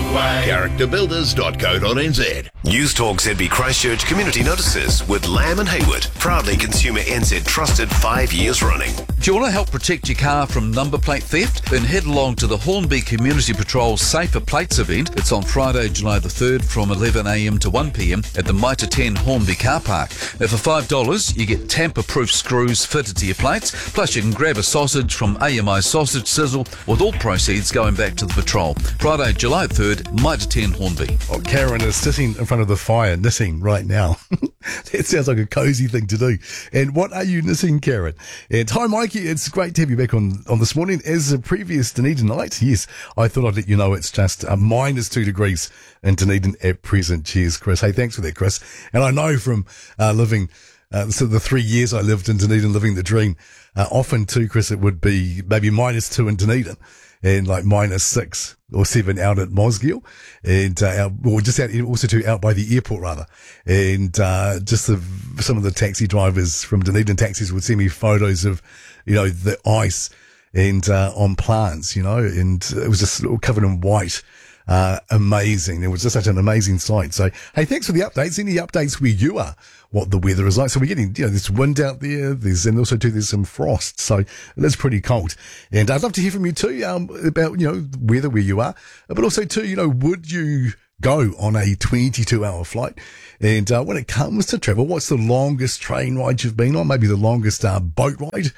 Characterbuilders.co.nz. News Talk ZB Christchurch Community Notices with Lamb and Hayward, proudly Consumer NZ trusted 5 years running. Do you want to help protect your car from number plate theft? Then head along to the Hornby Community Patrol Safer Plates event. It's on Friday, July the 3rd from 11am to 1pm at the Mitre 10 Hornby car park. Now for $5, you get tamper-proof screws fitted to your plates, plus you can grab a sausage from AMI Sausage Sizzle, with all proceeds going back to the patrol. Friday, July 3rd, Mitre 10 Hornby. Oh, Karen is sitting in front of the fire knitting right now. That sounds like a cosy thing to do. And what are you knitting, Karen? And hi, Mikey. It's great to have you back on this morning. As a previous Dunedin night, yes, I thought I'd let you know it's just minus 2 degrees in Dunedin at present. Cheers, Chris. Hey, thanks for that, Chris. And I know from living so the 3 years I lived in Dunedin, living the dream, often too, Chris, it would be maybe minus 2 in Dunedin and like minus 6 or 7 out at Mosgiel and, or just out, also too out by the airport rather. And, some of the taxi drivers from Dunedin taxis would send me photos of, the ice and, on plants, and it was just all covered in white. Amazing. It was just such an amazing sight. So, hey, thanks for the updates. Any updates where you are, what the weather is like? So we're getting, there's wind out there. And also too, there's some frost. So it is pretty cold. And I'd love to hear from you too, about, weather where you are. But also too, would you go on a 22-hour flight? And, when it comes to travel, what's the longest train ride you've been on? Maybe the longest, boat ride,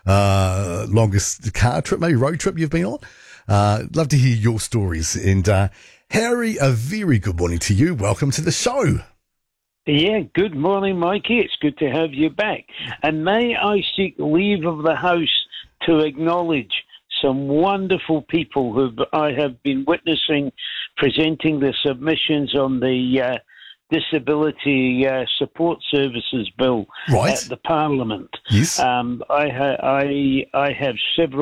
longest car trip, maybe road trip you've been on? Love to hear your stories. And Harry, a very good morning to you. Welcome to the show. Yeah, good morning, Mikey. It's good to have you back. And may I seek leave of the House to acknowledge some wonderful people who I have been witnessing presenting their submissions on the Disability Support Services Bill right. at the Parliament. Yes. I have several